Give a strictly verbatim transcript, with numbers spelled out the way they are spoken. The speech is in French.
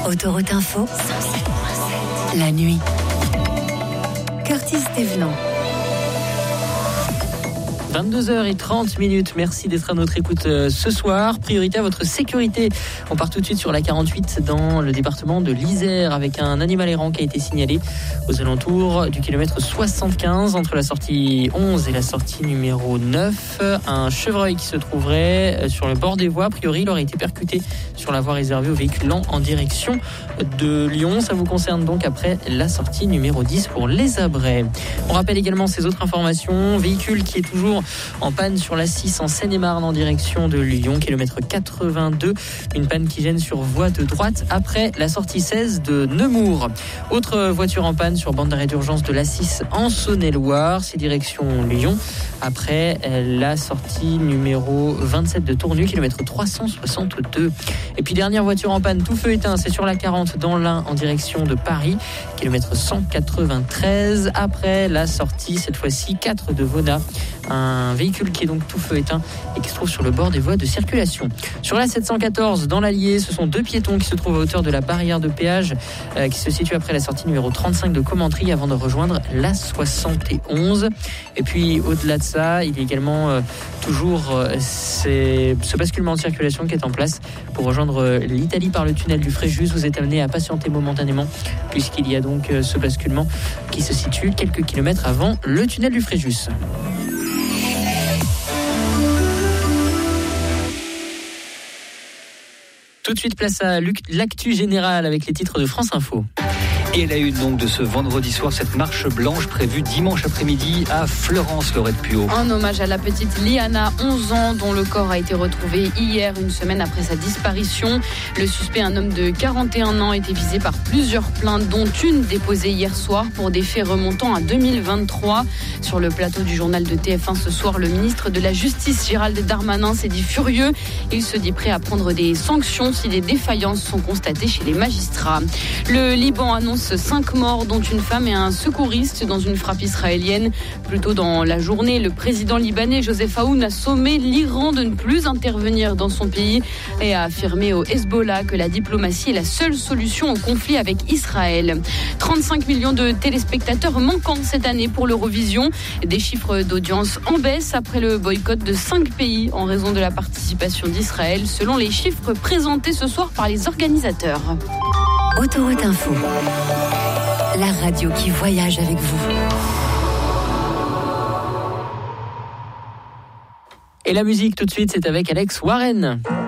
Autoroute Info, la nuit. Curtis Thévenant. vingt-deux heures trente minutes, merci d'être à notre écoute ce soir. Priorité à votre sécurité. On part tout de suite sur la quarante-huit dans le département de l'Isère avec un animal errant qui a été signalé aux alentours du kilomètre soixante-quinze entre la sortie onze et la sortie numéro neuf. Un chevreuil qui se trouverait sur le bord des voies. A priori, il aurait été percuté sur la voie réservée aux véhicules lents en direction de Lyon. Ça vous concerne donc après la sortie numéro dix pour les Abrets. On rappelle également ces autres informations. Véhicule qui est toujours en panne sur la six en Seine-et-Marne en direction de Lyon, kilomètre quatre-vingt-deux. Une panne qui gêne sur voie de droite après la sortie seize de Nemours. Autre voiture en panne sur bande d'arrêt d'urgence de l'A six en Saône-et-Loire, c'est direction Lyon. Après la sortie numéro vingt-sept de Tournu, kilomètre trois cent soixante-deux. Et puis dernière voiture en panne, tout feu éteint, c'est sur la quarante dans l'Ain en direction de Paris, kilomètre cent quatre-vingt-treize. Après la sortie, cette fois-ci quatre de Vauna. Un véhicule qui est donc tout feu éteint et qui se trouve sur le bord des voies de circulation. Sur la sept cent quatorze, dans l'Allier, ce sont deux piétons qui se trouvent à hauteur de la barrière de péage euh, qui se situe après la sortie numéro trente-cinq de Commentry avant de rejoindre la soixante et onze. Et puis au-delà de ça, il y a également euh, toujours euh, ces, ce basculement de circulation qui est en place pour rejoindre euh, l'Italie par le tunnel du Fréjus. Vous êtes amené à patienter momentanément puisqu'il y a donc euh, ce basculement qui se situe quelques kilomètres avant le tunnel du Fréjus. Tout de suite, place à l'actu générale avec les titres de France Info. Et la une donc de ce vendredi soir, cette marche blanche prévue dimanche après-midi à Fleurance, Laurette Puot. En hommage à la petite Liana, onze ans, dont le corps a été retrouvé hier, une semaine après sa disparition. Le suspect, un homme de quarante et un ans, était visé par plusieurs plaintes, dont une déposée hier soir pour des faits remontant à deux mille vingt-trois. Sur le plateau du journal de T F un ce soir, le ministre de la Justice, Gérald Darmanin, s'est dit furieux. Il se dit prêt à prendre des sanctions si des défaillances sont constatées chez les magistrats. Le Liban annonce cinq morts, dont une femme et un secouriste dans une frappe israélienne. Plus tôt dans la journée, le président libanais Joseph Aoun a sommé l'Iran de ne plus intervenir dans son pays et a affirmé au Hezbollah que la diplomatie est la seule solution au conflit avec Israël. trente-cinq millions de téléspectateurs manquants cette année pour l'Eurovision. Des chiffres d'audience en baisse après le boycott de cinq pays en raison de la participation d'Israël, selon les chiffres présentés ce soir par les organisateurs. Autoroute Info, la radio qui voyage avec vous. Et la musique tout de suite, c'est avec Alex Warren.